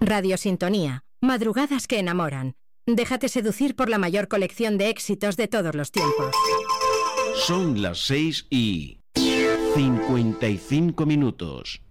Radio Sintonía. Madrugadas que enamoran. Déjate seducir por la mayor colección de éxitos de todos los tiempos. Son las 6:55.